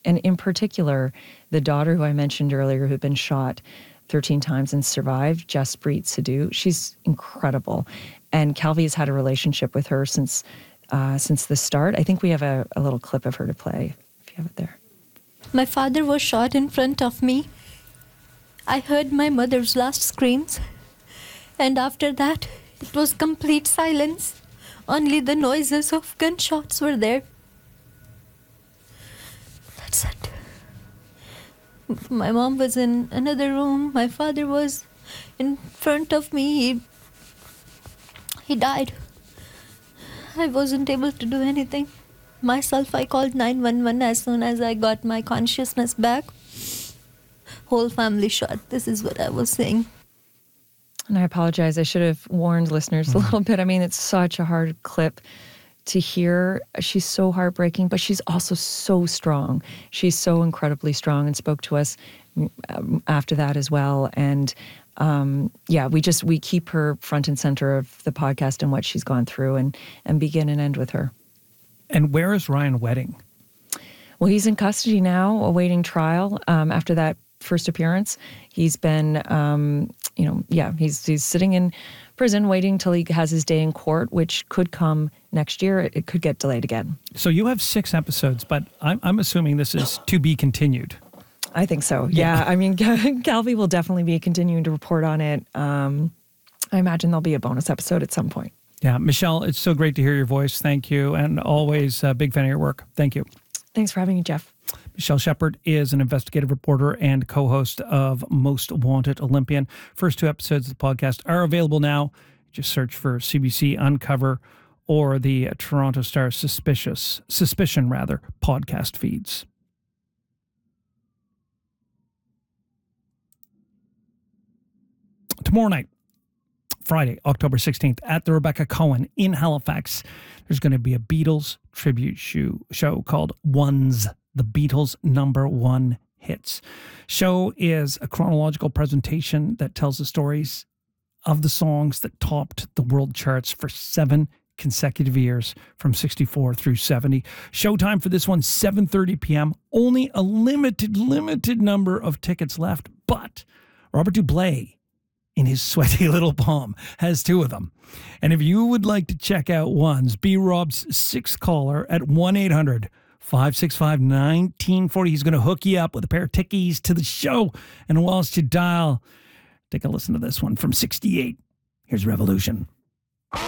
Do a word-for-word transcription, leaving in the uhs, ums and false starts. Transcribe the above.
And in particular, the daughter who I mentioned earlier who had been shot thirteen times and survived, Jaspreet Sidhu, she's incredible. And Calvi has had a relationship with her since uh, since the start. I think we have a, a little clip of her to play, if you have it there. My father was shot in front of me. I heard my mother's last screams. And after that, it was complete silence. Only the noises of gunshots were there. That's it. My mom was in another room. My father was in front of me. He, he died. I wasn't able to do anything. Myself, I called nine one one as soon as I got my consciousness back. Whole family shot. This is what I was saying. And I apologize. I should have warned listeners mm-hmm. a little bit. I mean, it's such a hard clip to hear. She's so heartbreaking, but she's also so strong. She's so incredibly strong and spoke to us after that as well. And um, yeah, we just, we keep her front and center of the podcast and what she's gone through and, and begin and end with her. And where is Ryan Wedding? Well, he's in custody now, awaiting trial. Um, after that first appearance, he's been, um, you know, yeah, he's he's sitting in prison waiting till he has his day in court, which could come next year. It, it could get delayed again. So you have six episodes, but I'm, I'm assuming this is to be continued. I think so. Yeah, yeah. I mean, Calvi will definitely be continuing to report on it. Um, I imagine there'll be a bonus episode at some point. Yeah, Michelle, it's so great to hear your voice. Thank you. And always a big fan of your work. Thank you. Thanks for having me, Jeff. Michelle Shepard is an investigative reporter and co-host of Most Wanted Olympian. First two episodes of the podcast are available now. Just search for C B C Uncover or the Toronto Star Suspicious, Suspicion rather, podcast feeds. Tomorrow night, Friday, October sixteenth, at the Rebecca Cohen in Halifax, there's going to be a Beatles tribute show, show called Ones, the Beatles' number one hits. Show is a chronological presentation that tells the stories of the songs that topped the world charts for seven consecutive years from sixty-four through seventy. Showtime for this one, seven thirty p.m. Only a limited, limited number of tickets left, but Robert Dublé, in his sweaty little palm, has two of them. And if you would like to check out Ones, be Rob's sixth caller at one eight hundred five six five one nine four zero. He's going to hook you up with a pair of tickies to the show. And whilst you dial, take a listen to this one from sixty-eight. Here's Revolution.